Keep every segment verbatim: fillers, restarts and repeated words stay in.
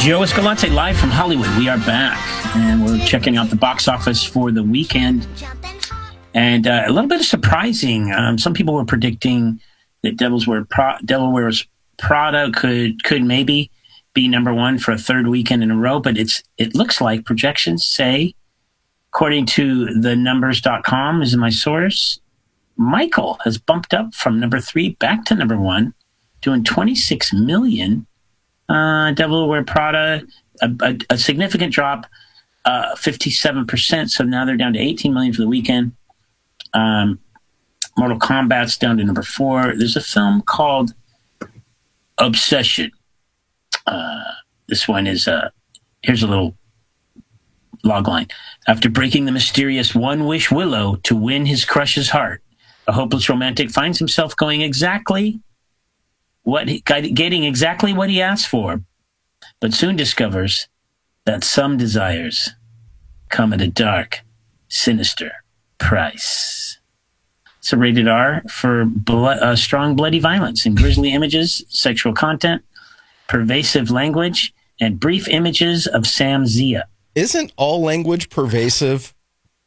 Joe Escalante live from Hollywood. We are back, and we're checking out the box office for the weekend. And uh, a little bit of surprising. Um, some people were predicting that Devil's Wear Pro- Devil Wears Prada could could maybe be number one for a third weekend in a row, but it's it looks like projections say, according to the numbers dot com is my source, Michael has bumped up from number three back to number one, doing twenty-six million. Uh, Devil Wear Prada, a, a, a significant drop, uh, fifty-seven percent. So now they're down to eighteen million for the weekend. Um, Mortal Kombat's down to number four. There's a film called Obsession. Uh, this one is, uh, here's a little log line. After breaking the mysterious One Wish Willow to win his crush's heart, a hopeless romantic finds himself going exactly what he, getting exactly what he asked for, but soon discovers that some desires come at a dark, sinister price. It's a rated R for blood, uh, strong bloody violence and grisly images, sexual content, pervasive language, and brief images of Sam Zia. Isn't all language pervasive?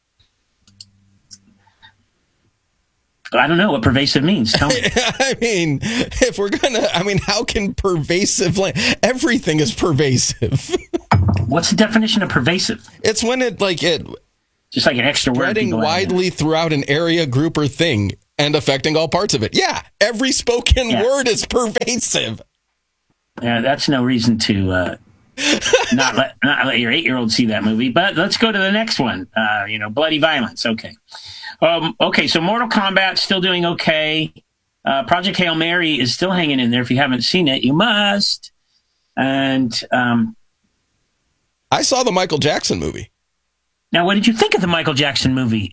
I don't know what pervasive means. Tell me. I mean, if we're going to, I mean, how can pervasive, like, everything is pervasive. What's the definition of pervasive? It's when it, like, it, just like an extra word. Spreading widely throughout an area, group, or thing and affecting all parts of it. Yeah, every spoken yeah. word is pervasive. Yeah, that's no reason to uh, not let not let your eight-year-old see that movie. But let's go to the next one. Uh, you know, bloody violence. Okay. Um, okay, so Mortal Kombat still doing okay. Uh, Project Hail Mary is still hanging in there. If you haven't seen it, you must. And um, I saw the Michael Jackson movie. Now, what did you think of the Michael Jackson movie?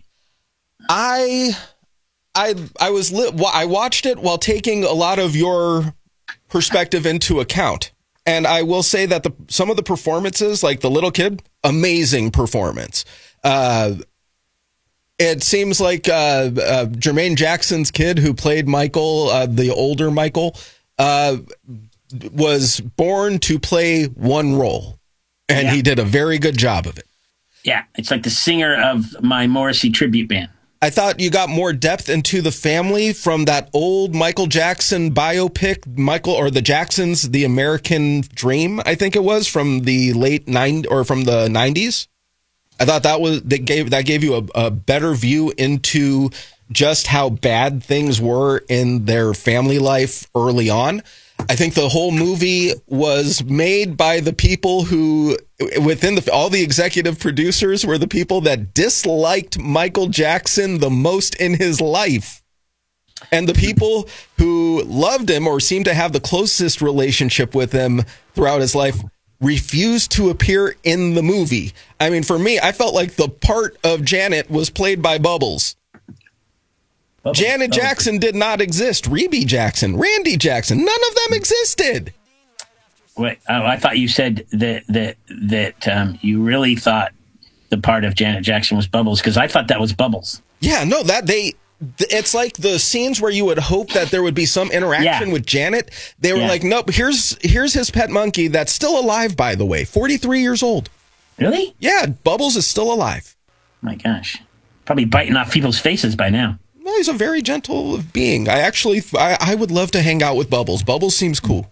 I, I, I was li- I watched it while taking a lot of your perspective into account, and I will say that the some of the performances, like the little kid, amazing performance. Uh, It seems like uh, uh, Jermaine Jackson's kid, who played Michael, uh, the older Michael, uh, was born to play one role, and yeah. he did a very good job of it. Yeah, it's like the singer of my Morrissey tribute band. I thought you got more depth into the family from that old Michael Jackson biopic, Michael or the Jacksons, The American Dream, I think it was, from the late nine or from the nineties. I thought that was that gave that gave you a, a better view into just how bad things were in their family life early on. I think the whole movie was made by the people who, within the all the executive producers, were the people that disliked Michael Jackson the most in his life. And the people who loved him or seemed to have the closest relationship with him throughout his life refused to appear in the movie. I mean, for me, I felt like the part of Janet was played by Bubbles. Bubbles. Janet oh. Jackson did not exist. Rebe Jackson, Randy Jackson, none of them existed. Wait, oh, I thought you said that that that um, you really thought the part of Janet Jackson was Bubbles, because I thought that was Bubbles. Yeah, no, that they. It's like the scenes where you would hope that there would be some interaction yeah. with Janet. They were yeah. like, nope, here's here's his pet monkey that's still alive, by the way, forty-three years old. Really? Yeah, Bubbles is still alive. My gosh. Probably biting off people's faces by now. Well, he's a very gentle being. I actually, I, I would love to hang out with Bubbles. Bubbles seems cool.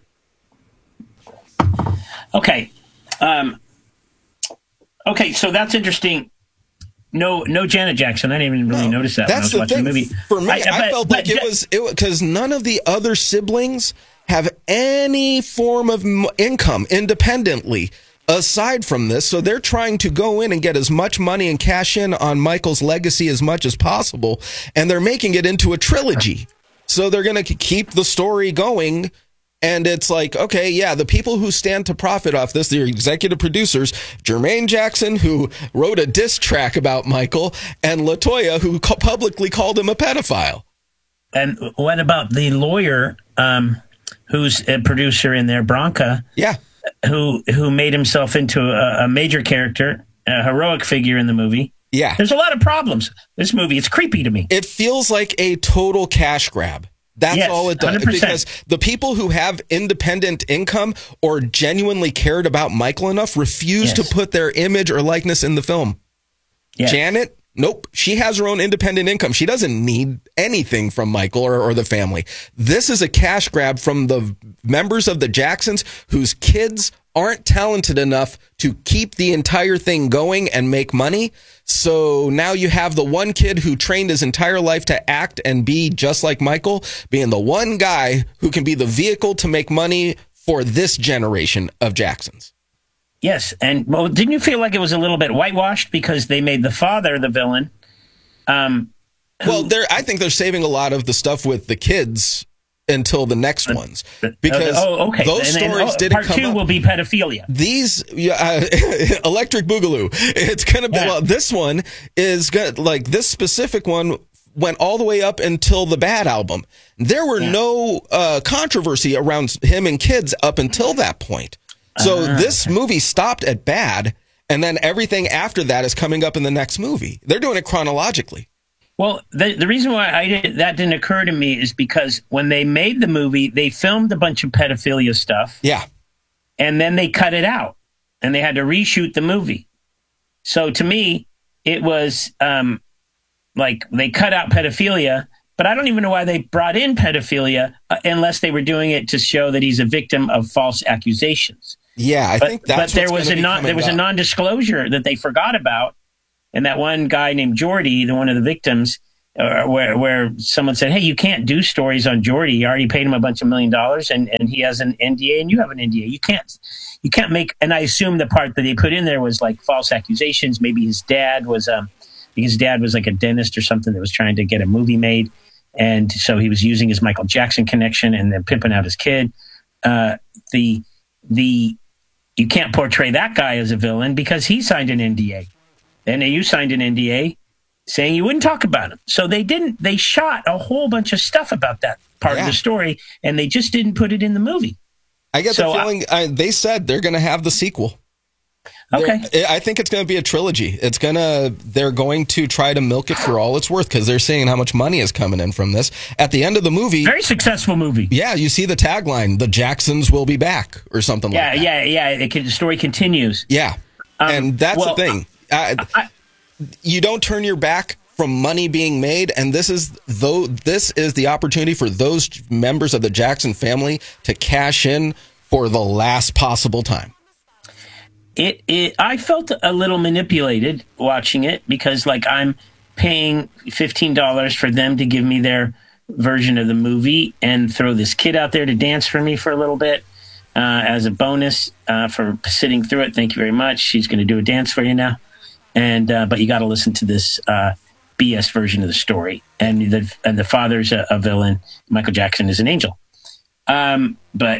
Okay. Um, okay, so that's interesting. No, no Janet Jackson. I didn't even really no, notice that that's when I was the watching thing. the movie. For me, I, I, I felt but, like it was it because none of the other siblings have any form of m- income independently aside from this. So they're trying to go in and get as much money and cash in on Michael's legacy as much as possible, and they're making it into a trilogy. So they're going to keep the story going. And it's like, okay, yeah, the people who stand to profit off this, the executive producers, Jermaine Jackson, who wrote a diss track about Michael, and LaToya, who co- publicly called him a pedophile. And what about the lawyer um, who's a producer in there, Bronca? Yeah. Who, who made himself into a, a major character, a heroic figure in the movie. Yeah. There's a lot of problems. This movie, it's creepy to me. It feels like a total cash grab. That's yes, all it does. one hundred percent. Because the people who have independent income or genuinely cared about Michael enough refuse yes. to put their image or likeness in the film. Yes. Janet, nope. She has her own independent income. She doesn't need anything from Michael or, or the family. This is a cash grab from the members of the Jacksons whose kids aren't talented enough to keep the entire thing going and make money. So now you have the one kid who trained his entire life to act and be just like Michael, being the one guy who can be the vehicle to make money for this generation of Jacksons. Yes, and well, didn't you feel like it was a little bit whitewashed because they made the father the villain? Um, who, well, they're, I think they're saving a lot of the stuff with the kids until the next uh, ones, because uh, oh, okay. those and, stories and, oh, didn't part come two up. Will be pedophilia. These uh, Electric Boogaloo. It's gonna be. Yeah. Well, this one is good. Like this specific one went all the way up until the Bad album. There were yeah. no uh, controversy around him and kids up until that point. So uh-huh. this movie stopped at Bad, and then everything after that is coming up in the next movie. They're doing it chronologically. Well, the the reason why I did, that didn't occur to me is because when they made the movie, they filmed a bunch of pedophilia stuff. Yeah. And then they cut it out, and they had to reshoot the movie. So to me, it was um, like they cut out pedophilia, but I don't even know why they brought in pedophilia uh, unless they were doing it to show that he's a victim of false accusations. Yeah, I but, think that's But there was a non, there was up. a non-disclosure that they forgot about. And that one guy named Jordy, the one of the victims, uh, where where someone said, hey, you can't do stories on Jordy. You already paid him a bunch of million dollars, and, and he has an N D A, and you have an N D A. You can't you can't make. And I assume the part that they put in there was like false accusations. Maybe his dad was um his dad was like a dentist or something that was trying to get a movie made, and so he was using his Michael Jackson connection and then pimping out his kid. Uh, the the you can't portray that guy as a villain because he signed an N D A. And you signed an N D A saying you wouldn't talk about him. So they didn't, they shot a whole bunch of stuff about that part yeah. of the story, and they just didn't put it in the movie. I get so the feeling I, I, they said they're going to have the sequel. Okay. They're, I think it's going to be a trilogy. It's going to, they're going to try to milk it for all it's worth because they're seeing how much money is coming in from this. At the end of the movie. Very successful movie. Yeah. You see the tagline, the Jacksons will be back or something yeah, like that. Yeah. Yeah. Yeah. The story continues. Yeah. Um, and that's well, the thing. Uh, I, you don't turn your back from money being made, and this is though this is the opportunity for those members of the Jackson family to cash in for the last possible time. It, it I felt a little manipulated watching it because, like, I'm paying fifteen dollars for them to give me their version of the movie and throw this kid out there to dance for me for a little bit uh, as a bonus uh, for sitting through it. Thank you very much. She's going to do a dance for you now. And uh, but you got to listen to this uh, B S version of the story. And the and the father's a, a villain. Michael Jackson is an angel. Um, but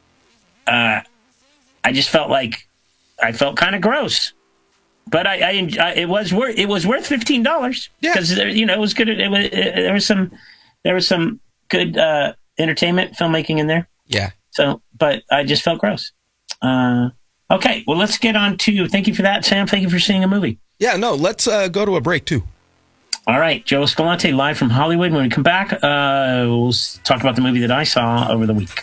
uh, I just felt like I felt kind of gross. But I, I, I it was worth it was worth fifteen dollars because yeah. you know it was good. It was it, there was some there was some good uh, entertainment filmmaking in there. Yeah. So, but I just felt gross. Uh, Okay, well, let's get on to, thank you for that, Sam. Thank you for seeing a movie. Yeah, no, let's uh, go to a break, too. All right, Joe Escalante, live from Hollywood. When we come back, uh, we'll talk about the movie that I saw over the week.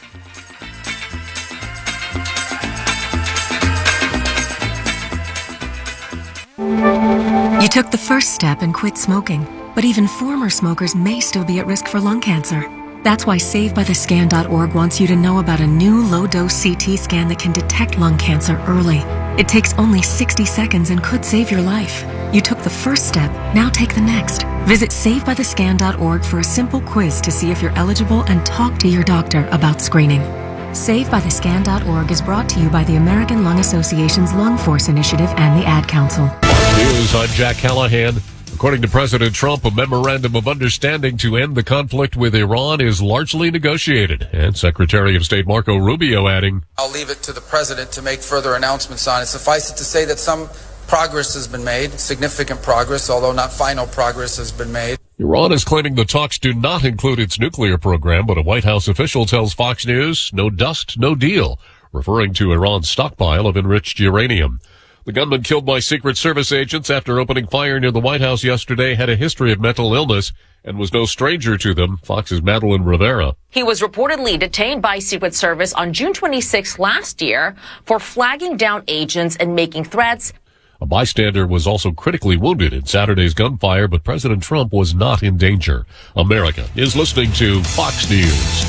You took the first step and quit smoking, but even former smokers may still be at risk for lung cancer. That's why Save By The Scan dot org wants you to know about a new low-dose C T scan that can detect lung cancer early. It takes only sixty seconds and could save your life. You took the first step, now take the next. Visit Save By The Scan dot org for a simple quiz to see if you're eligible and talk to your doctor about screening. Save By The Scan dot org is brought to you by the American Lung Association's Lung Force Initiative and the Ad Council. News, I'm Jack Callahan. According to President Trump, a memorandum of understanding to end the conflict with Iran is largely negotiated. And Secretary of State Marco Rubio adding, I'll leave it to the president to make further announcements on it. Suffice it to say that some progress has been made, significant progress, although not final progress has been made. Iran is claiming the talks do not include its nuclear program, but a White House official tells Fox News, no dust, no deal, referring to Iran's stockpile of enriched uranium. The gunman killed by Secret Service agents after opening fire near the White House yesterday had a history of mental illness and was no stranger to them. Fox's Madeline Rivera. He was reportedly detained by Secret Service on June twenty-sixth last year for flagging down agents and making threats. A bystander was also critically wounded in Saturday's gunfire, but President Trump was not in danger. America is listening to Fox News.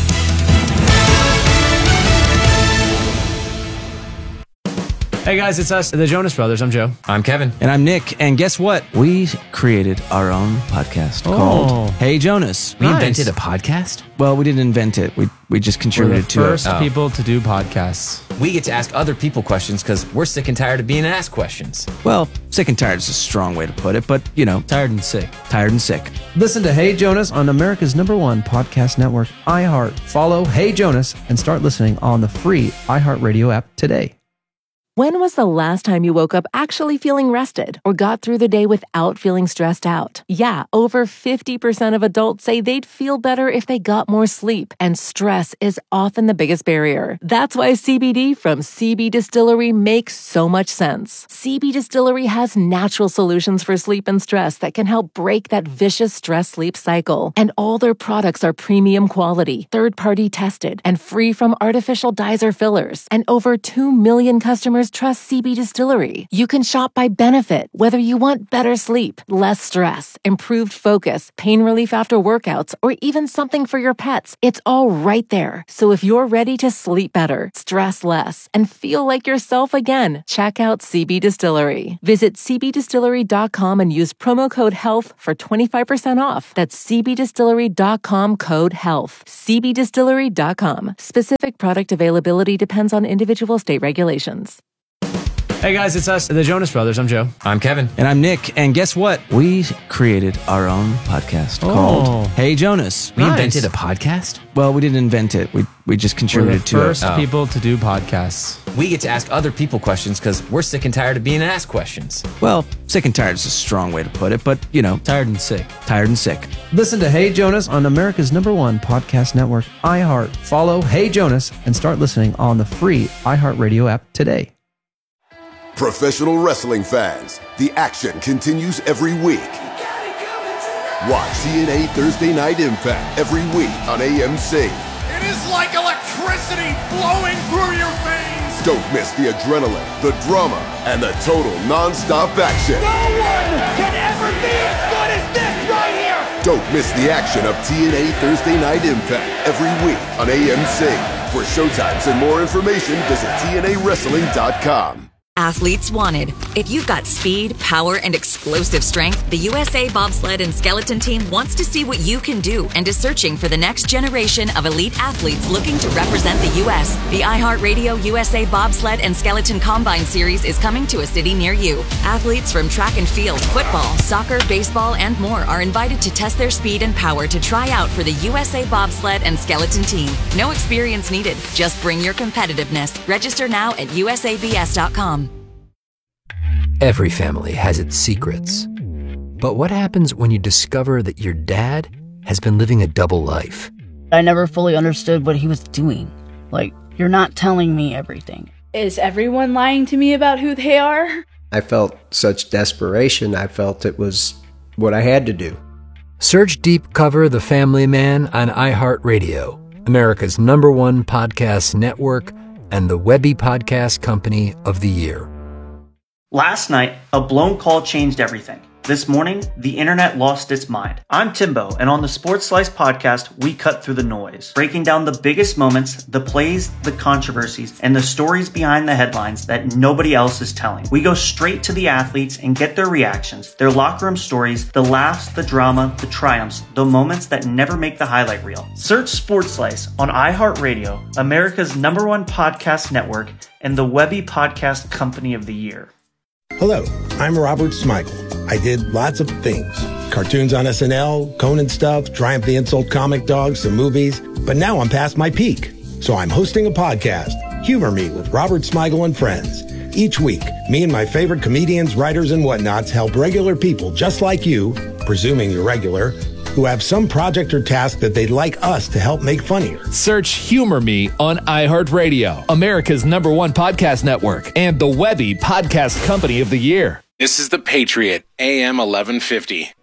Hey guys, it's us, the Jonas Brothers. I'm Joe. I'm Kevin. And I'm Nick. And guess what? We created our own podcast Oh. called Hey Jonas. We Nice. invented a podcast? Well, we didn't invent it. We we just We're contributed the to first it. people to do podcasts. We get to ask other people questions because we're sick and tired of being asked questions. Well, sick and tired is a strong way to put it, but you know, Tired and sick. tired and sick. Listen to Hey Jonas on America's number one podcast network, iHeart. Follow Hey Jonas and start listening on the free iHeartRadio app today. When was the last time you woke up actually feeling rested or got through the day without feeling stressed out? Yeah, over fifty percent of adults say they'd feel better if they got more sleep, and stress is often the biggest barrier. That's why C B D from C B Distillery makes so much sense. C B Distillery has natural solutions for sleep and stress that can help break that vicious stress-sleep cycle. And all their products are premium quality, third-party tested, and free from artificial dyes or fillers. And over two million customers trust C B Distillery. You can shop by benefit, whether you want better sleep, less stress, improved focus, pain relief after workouts, or even something for your pets. It's all right there. So if you're ready to sleep better, stress less, and feel like yourself again, check out C B Distillery. Visit c b distillery dot com and use promo code HEALTH for twenty-five percent off. That's c b distillery dot com code HEALTH. c b distillery dot com. Specific product availability depends on individual state regulations. Hey guys, it's us, the Jonas Brothers. I'm Joe. I'm Kevin. And I'm Nick. And guess what? We created our own podcast Oh. called Hey Jonas. We Nice. invented a podcast? Well, we didn't invent it. We we just We're the contributed to first it. Oh. people to do podcasts. We get to ask other people questions because we're sick and tired of being asked questions. Well, sick and tired is a strong way to put it, but you know, Tired and sick. tired and sick. Listen to Hey Jonas on America's number one podcast network, iHeart. Follow Hey Jonas and start listening on the free iHeartRadio app today. Professional wrestling fans, the action continues every week. Watch T N A Thursday Night Impact every week on A M C. It is like electricity flowing through your veins. Don't miss the adrenaline, the drama, and the total non-stop action. No one can ever be as good as this right here. Don't miss the action of T N A Thursday Night Impact every week on A M C. For showtimes and more information, visit T N A wrestling dot com. Athletes wanted. If you've got speed, power, and explosive strength, the U S A Bobsled and Skeleton Team wants to see what you can do and is searching for the next generation of elite athletes looking to represent the U S. The iHeartRadio U S A Bobsled and Skeleton Combine Series is coming to a city near you. Athletes from track and field, football, soccer, baseball, and more are invited to test their speed and power to try out for the U S A Bobsled and Skeleton Team. No experience needed. Just bring your competitiveness. Register now at U S A B S dot com. Every family has its secrets. But what happens when you discover that your dad has been living a double life? I never fully understood what he was doing. Like, you're not telling me everything. Is everyone lying to me about who they are? I felt such desperation. I felt it was what I had to do. Search Deep Cover The Family Man on iHeartRadio, America's number one podcast network and the Webby Podcast Company of the Year. Last night, a blown call changed everything. This morning, the internet lost its mind. I'm Timbo, and on the Sports Slice podcast, we cut through the noise, breaking down the biggest moments, the plays, the controversies, and the stories behind the headlines that nobody else is telling. We go straight to the athletes and get their reactions, their locker room stories, the laughs, the drama, the triumphs, the moments that never make the highlight reel. Search Sports Slice on iHeartRadio, America's number one podcast network, and the Webby Podcast Company of the Year. Hello, I'm Robert Smigel. I did lots of things. Cartoons on S N L, Conan stuff, Triumph the Insult comic dogs, some movies. But now I'm past my peak. So I'm hosting a podcast, Humor Me with Robert Smigel and Friends. Each week, me and my favorite comedians, writers, and whatnots help regular people just like you, presuming you're regular, who have some project or task that they'd like us to help make funnier. Search Humor Me on iHeartRadio, America's number one podcast network, and the Webby Podcast Company of the Year. This is The Patriot, A M eleven fifty.